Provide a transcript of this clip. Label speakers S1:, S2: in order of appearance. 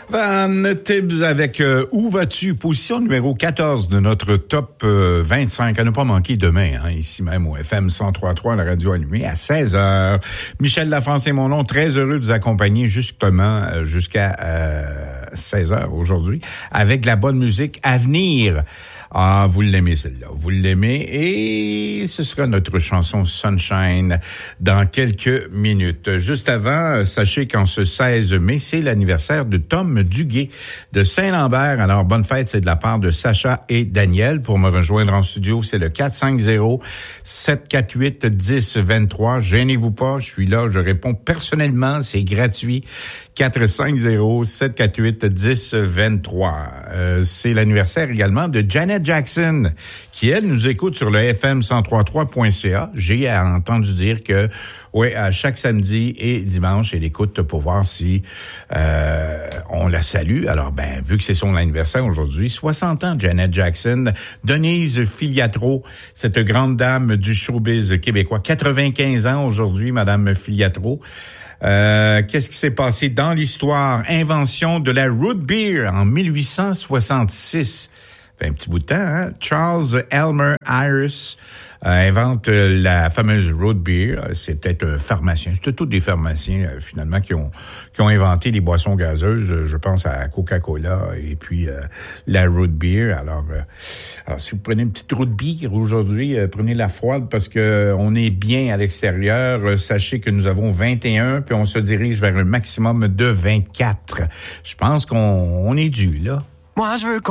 S1: Van Tibbs avec Où vas-tu? Position numéro 14 de notre top 25 à ne pas manquer demain, ici même au FM 103.3, la radio allumée, à 16h. Michel Lafrance est mon nom, très heureux de vous accompagner justement jusqu'à 16h aujourd'hui avec la bonne musique à venir. Ah, vous l'aimez celle-là, vous l'aimez et ce sera notre chanson Sunshine dans quelques minutes. Juste avant, sachez qu'en ce 16 mai, c'est l'anniversaire de Tom Duguay de Saint-Lambert. Alors, bonne fête, c'est de la part de Sacha et Daniel. Pour me rejoindre en studio, c'est le 450-748-1023. Gênez-vous pas, je suis là, je réponds personnellement, c'est gratuit. 450-748-1023. C'est l'anniversaire également de Janet Jackson, qui, elle, nous écoute sur le FM 103.3.ca. J'ai entendu dire que, oui, à chaque samedi et dimanche, elle écoute pour voir si on la salue. Alors, vu que c'est son anniversaire aujourd'hui, 60 ans, Janet Jackson. Denise Filiatro, cette grande dame du showbiz québécois, 95 ans aujourd'hui, Madame Filiatro. Qu'est-ce qui s'est passé dans l'histoire? Invention de la root beer en 1866. Fait un petit bout de temps, hein? Charles Elmer Harris invente la fameuse root beer. C'était un pharmacien. C'était tous des pharmaciens, finalement, qui ont inventé les boissons gazeuses. Je pense à Coca-Cola et puis la root beer. Alors, si vous prenez une petite root beer aujourd'hui, prenez la froide parce que on est bien à l'extérieur. Sachez que nous avons 21, puis on se dirige vers un maximum de 24. Je pense qu'on est dû, là.
S2: Moi, je veux